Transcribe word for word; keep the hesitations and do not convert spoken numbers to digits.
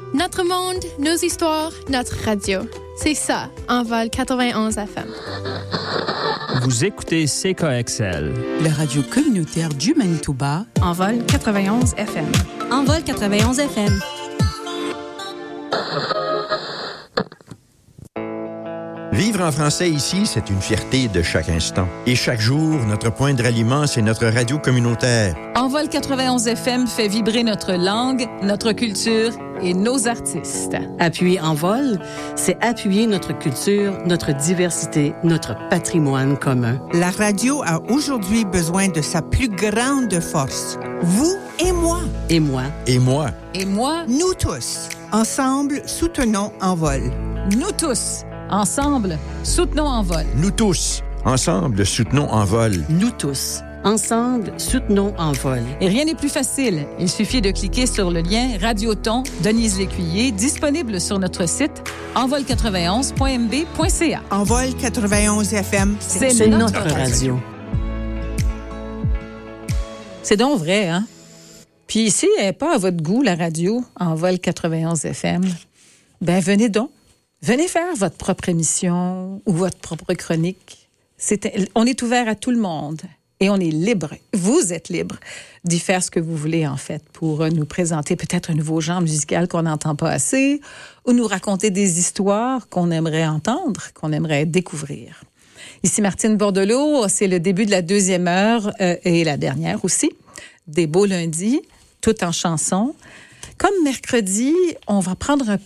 Notre monde, nos histoires, notre radio. C'est ça, Envol quatre-vingt-onze F M. Vous écoutez C K X L. La radio communautaire du Manitoba. Envol quatre-vingt-onze F M. Envol quatre-vingt-onze F M. Vivre en français ici, c'est une fierté de chaque instant. Et chaque jour, notre point de ralliement, c'est notre radio communautaire. Envol quatre-vingt-onze F M fait vibrer notre langue, notre culture et nos artistes. Appuyer Envol, c'est appuyer notre culture, notre diversité, notre patrimoine commun. La radio a aujourd'hui besoin de sa plus grande force. Vous et moi. Et moi. Et moi. Et moi. Nous tous. Ensemble, soutenons Envol. Nous tous. Ensemble, soutenons Envol. Nous tous. Ensemble, soutenons Envol. Nous tous. Ensemble, soutenons Envol. Et rien n'est plus facile. Il suffit de cliquer sur le lien Radioton Denise Lécuyer, disponible sur notre site envol quatre-vingt-onze point m b point c a. Envol quatre-vingt-onze F M, c'est, c'est notre, notre radio. radio. C'est donc vrai, hein? Puis ici, elle n'est pas à votre goût, la radio, Envol quatre-vingt-onze F M. Ben, venez donc. Venez faire votre propre émission ou votre propre chronique. C'est, on est ouvert à tout le monde et on est libre. Vous êtes libre d'y faire ce que vous voulez, en fait, pour nous présenter peut-être un nouveau genre musical qu'on n'entend pas assez ou nous raconter des histoires qu'on aimerait entendre, qu'on aimerait découvrir. Ici Martine Bordelot, c'est le début de la deuxième heure euh, et la dernière aussi, des beaux lundis, tout en chansons. Comme mercredi, on va prendre un